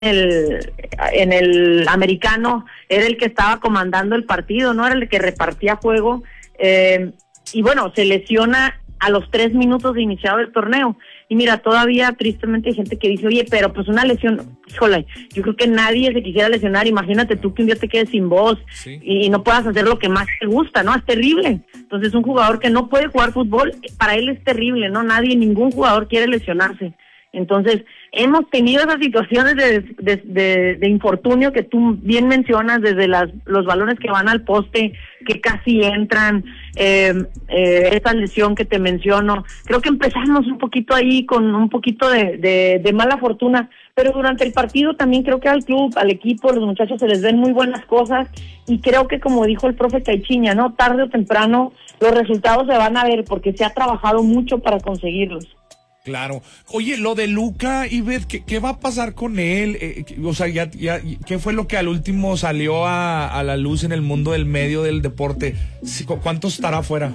en el americano era el que estaba comandando el partido, ¿no? Era el que repartía juego, y bueno, se lesiona a los 3 minutos de iniciado el torneo. Y mira, todavía tristemente hay gente que dice, oye, pero pues una lesión, híjole, yo creo que nadie se quisiera lesionar. Imagínate tú que un día te quedes sin voz, sí, y no puedas hacer lo que más te gusta, ¿no? Es terrible. Entonces un jugador que no puede jugar fútbol, para él es terrible, ¿no? Ningún jugador quiere lesionarse. Entonces, hemos tenido esas situaciones de infortunio que tú bien mencionas, desde los balones que van al poste, que casi entran, esta lesión que te menciono. Creo que empezamos un poquito ahí con un poquito de mala fortuna, pero durante el partido también creo que al club, al equipo, los muchachos se les ven muy buenas cosas, y creo que, como dijo el profe Caixinha, ¿no? Tarde o temprano los resultados se van a ver, porque se ha trabajado mucho para conseguirlos. Claro. Oye, lo de Luka, Ivette, ¿qué va a pasar con él? O sea, ¿qué fue lo que al último salió a la luz en el mundo del medio del deporte? ¿Cuánto estará fuera?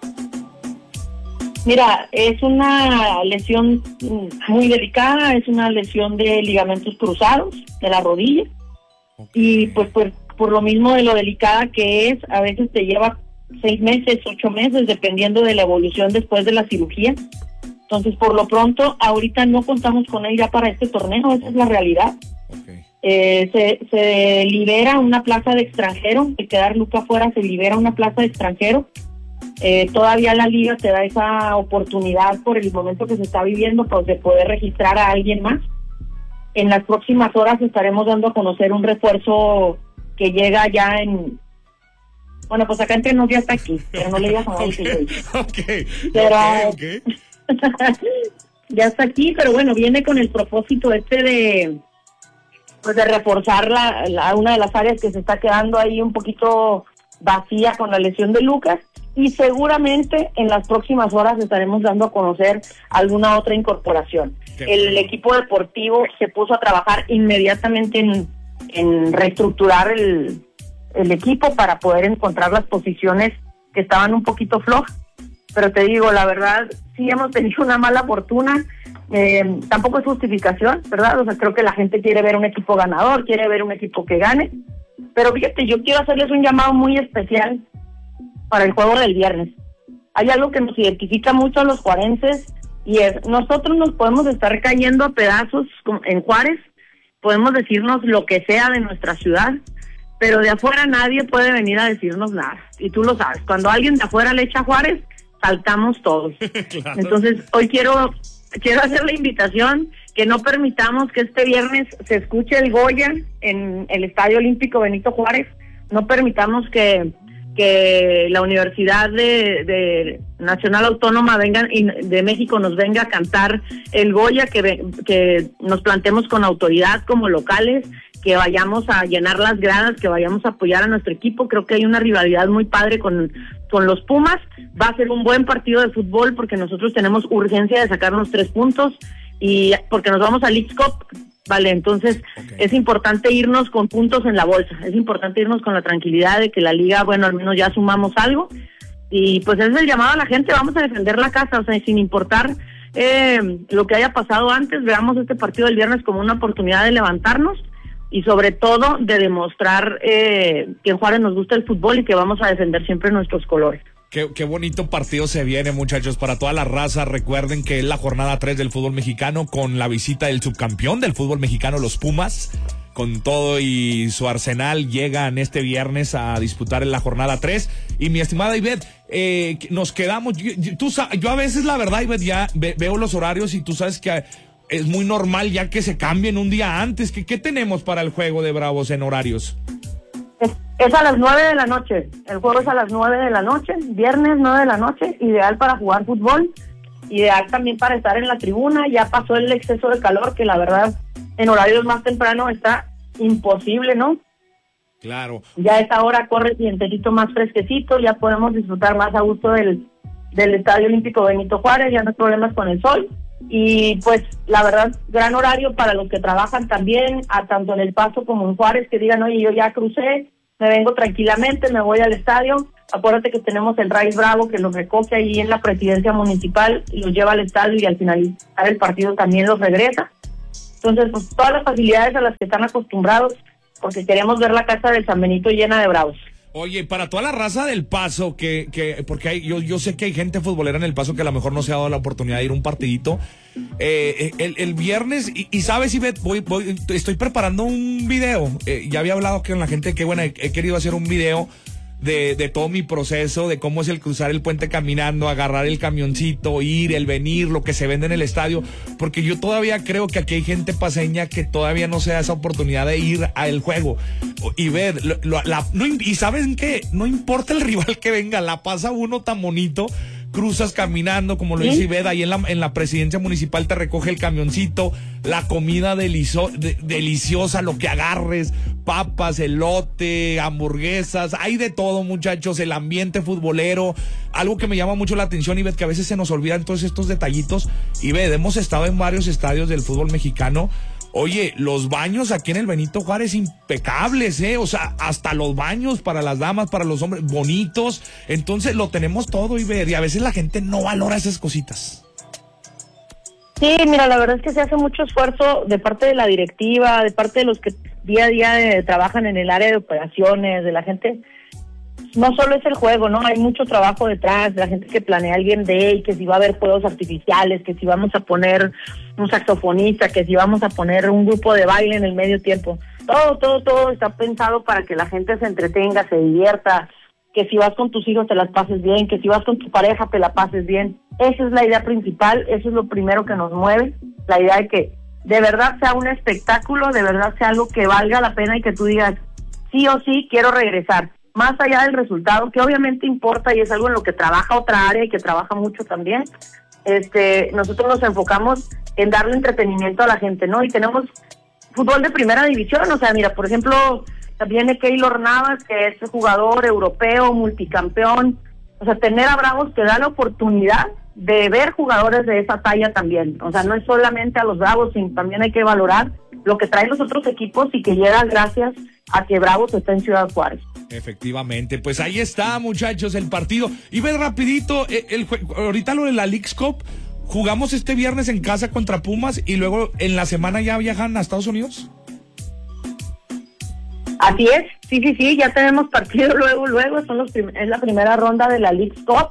Mira, es una lesión muy delicada, es una lesión de ligamentos cruzados de la rodilla. Okay. Y pues por lo mismo de lo delicada que es, a veces te lleva 6 meses, 8 meses, dependiendo de la evolución después de la cirugía. Entonces, por lo pronto, ahorita no contamos con él ya para este torneo, esa es la realidad. Okay. Se libera una plaza de extranjero, de quedar Luka fuera, se libera una plaza de extranjero. Todavía la liga te da esa oportunidad por el momento que se está viviendo, pues, de poder registrar a alguien más. En las próximas horas estaremos dando a conocer un refuerzo que llega ya en... Bueno, pues acá entre nos ya está aquí, pero no le digas a nadie. Okay. Okay. Ya está aquí, pero bueno, viene con el propósito de reforzar una de las áreas que se está quedando ahí un poquito vacía con la lesión de Lucas, y seguramente en las próximas horas estaremos dando a conocer alguna otra incorporación. El equipo deportivo se puso a trabajar inmediatamente en reestructurar el equipo para poder encontrar las posiciones que estaban un poquito flojas. Pero te digo, la verdad, sí hemos tenido una mala fortuna, tampoco es justificación, ¿verdad? O sea, creo que la gente quiere ver un equipo ganador, quiere ver un equipo que gane, pero fíjate, yo quiero hacerles un llamado muy especial para el juego del viernes. Hay algo que nos identifica mucho a los juarenses, y es, nosotros nos podemos estar cayendo a pedazos en Juárez, podemos decirnos lo que sea de nuestra ciudad, pero de afuera nadie puede venir a decirnos nada, y tú lo sabes, cuando alguien de afuera le echa a Juárez, saltamos todos. Claro. Entonces, hoy quiero hacer la invitación que no permitamos que este viernes se escuche el Goya en el Estadio Olímpico Benito Juárez, no permitamos que la Universidad de Nacional Autónoma de México nos venga a cantar el Goya, que nos plantemos con autoridad como locales, que vayamos a llenar las gradas, que vayamos a apoyar a nuestro equipo. Creo que hay una rivalidad muy padre con los Pumas. Va a ser un buen partido de fútbol porque nosotros tenemos urgencia de sacarnos 3 puntos y porque nos vamos a Leagues Cup, vale, entonces es importante irnos con puntos en la bolsa, es importante irnos con la tranquilidad de que la liga, bueno, al menos ya sumamos algo, y pues ese es el llamado a la gente, vamos a defender la casa, o sea, sin importar lo que haya pasado antes, veamos este partido del viernes como una oportunidad de levantarnos y sobre todo de demostrar que en Juárez nos gusta el fútbol y que vamos a defender siempre nuestros colores. Qué bonito partido se viene, muchachos, para toda la raza. Recuerden que es la jornada 3 del fútbol mexicano, con la visita del subcampeón del fútbol mexicano, los Pumas. Con todo y su arsenal llegan este viernes a disputar en la jornada 3. Y mi estimada Ivette, nos quedamos. Yo a veces, la verdad, Ivette, ya veo los horarios y tú sabes que es muy normal ya que se cambien un día antes. ¿Qué tenemos para el juego de Bravos en horarios? Es a las 9 de la noche, el juego es a las 9 de la noche, viernes 9 de la noche, ideal para jugar fútbol, ideal también para estar en la tribuna. Ya pasó el exceso de calor, que la verdad en horarios más temprano está imposible, ¿no? Claro. Ya a esta hora corre el vientecito más fresquecito, ya podemos disfrutar más a gusto del Estadio Olímpico Benito Juárez, ya no hay problemas con el sol. Y pues la verdad, gran horario para los que trabajan también, tanto en El Paso como en Juárez, que digan, oye, yo ya crucé, me vengo tranquilamente, me voy al estadio. Acuérdate que tenemos el Raíz Bravo que los recoge ahí en la presidencia municipal y los lleva al estadio y al finalizar el partido también los regresa. Entonces, pues todas las facilidades a las que están acostumbrados, porque queremos ver la casa del San Benito llena de bravos. Oye, para toda la raza del Paso, porque yo sé que hay gente futbolera en el Paso que a lo mejor no se ha dado la oportunidad de ir a un partidito. El viernes, y sabes, Ivette, estoy preparando un video. Ya había hablado con la gente que, bueno, he querido hacer un video de todo mi proceso, de cómo es el cruzar el puente caminando, agarrar el camioncito, ir, el venir, lo que se vende en el estadio, porque yo todavía creo que aquí hay gente paseña que todavía no se da esa oportunidad de ir al juego y ver, y ¿saben qué? No importa el rival que venga, la pasa uno tan bonito. Cruzas caminando, como lo dice Ivette, ahí en la presidencia municipal te recoge el camioncito, la comida deliciosa, lo que agarres, papas, elote, hamburguesas, hay de todo, muchachos, el ambiente futbolero. Algo que me llama mucho la atención, Ivette, que a veces se nos olvidan todos estos detallitos. Ivette, hemos estado en varios estadios del fútbol mexicano. Oye, los baños aquí en el Benito Juárez impecables, o sea, hasta los baños para las damas, para los hombres, bonitos. Entonces lo tenemos todo, y a veces la gente no valora esas cositas. Sí, mira, la verdad es que se hace mucho esfuerzo de parte de la directiva, de parte de los que día a día trabajan en el área de operaciones, de la gente. No solo es el juego, ¿no? Hay mucho trabajo detrás, de la gente que planea el Game Day, que si va a haber fuegos artificiales, que si vamos a poner un saxofonista, que si vamos a poner un grupo de baile en el medio tiempo. Todo está pensado para que la gente se entretenga, se divierta, que si vas con tus hijos te las pases bien, que si vas con tu pareja te la pases bien. Esa es la idea principal, eso es lo primero que nos mueve, la idea de que de verdad sea un espectáculo, de verdad sea algo que valga la pena y que tú digas, sí o sí quiero regresar. Más allá del resultado, que obviamente importa y es algo en lo que trabaja otra área y que trabaja mucho también, nosotros nos enfocamos en darle entretenimiento a la gente, ¿no? Y tenemos fútbol de primera división, o sea, mira, por ejemplo, viene Keylor Navas, que es jugador europeo, multicampeón, o sea, tener a Bravos te da la oportunidad de ver jugadores de esa talla también, o sea, no es solamente a los Bravos, sino también hay que valorar lo que traen los otros equipos y que llega gracias a que Bravos está en Ciudad Juárez. Efectivamente, pues ahí está, muchachos, el partido. Y ve rapidito, ahorita lo de la Leagues Cup, jugamos este viernes en casa contra Pumas y luego en la semana ya viajan a Estados Unidos. Así es, sí, ya tenemos partido luego, es la primera ronda de la Leagues Cup.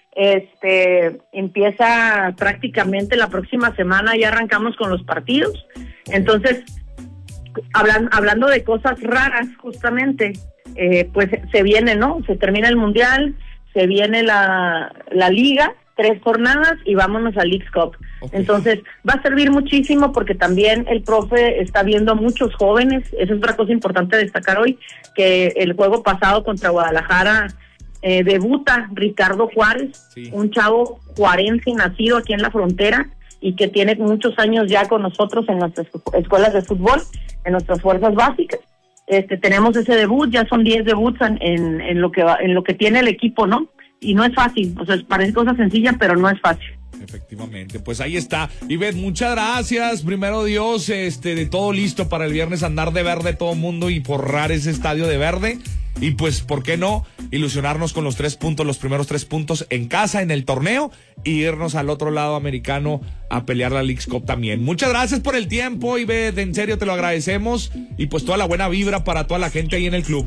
Empieza prácticamente la próxima semana, ya arrancamos con los partidos. Entonces, hablando de cosas raras, justamente, pues se viene, ¿no? Se termina el Mundial, se viene la Liga, 3 jornadas y vámonos a Leagues Cup. Okay. Entonces, va a servir muchísimo porque también el profe está viendo a muchos jóvenes. Esa es otra cosa importante de destacar hoy, que el juego pasado contra Guadalajara debuta Ricardo Juárez, sí, un chavo juarense nacido aquí en la frontera y que tiene muchos años ya con nosotros en nuestras escuelas de fútbol, en nuestras fuerzas básicas. Tenemos ese debut, ya son 10 debuts en lo que tiene el equipo, ¿no? Y no es fácil, o sea, parece cosa sencilla, pero no es fácil. Efectivamente, pues ahí está. Ivette, muchas gracias. Primero Dios, de todo listo para el viernes andar de verde todo el mundo y forrar ese estadio de verde. Y pues, ¿por qué no ilusionarnos con los 3 puntos, los primeros 3 puntos en casa, en el torneo, y irnos al otro lado americano a pelear la Leagues Cup también? Muchas gracias por el tiempo, Ivette, en serio te lo agradecemos, y pues toda la buena vibra para toda la gente ahí en el club.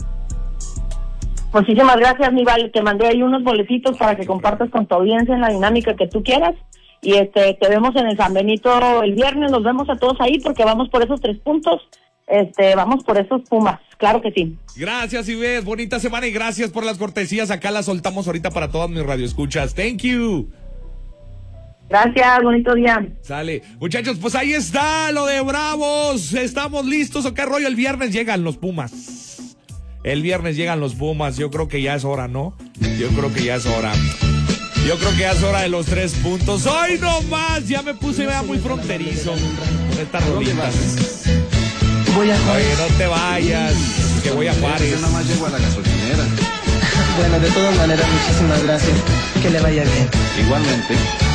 Muchísimas gracias, Nival. Te mandé ahí unos boletitos para que compartas con tu audiencia en la dinámica que tú quieras. Y te vemos en el San Benito el viernes. Nos vemos a todos ahí porque vamos por esos 3 puntos. Vamos por esos Pumas. Claro que sí. Gracias, Ivette. Bonita semana y gracias por las cortesías. Acá las soltamos ahorita para todas mis radioescuchas. Thank you. Gracias, bonito día. Sale. Muchachos, pues ahí está lo de Bravos. ¿Estamos listos o qué rollo? El viernes llegan los Pumas. El viernes llegan los Pumas, yo creo que ya es hora, ¿no? Yo creo que ya es hora. Yo creo que ya es hora de los 3 puntos. ¡Hoy no más! Ya me puse muy fronterizo con estas rolitas. Voy a Juárez. Oye, no te vayas, que voy a Juárez. Yo nada más llego a la gasolinera. Bueno, de todas maneras, muchísimas gracias. Que le vaya bien. Igualmente.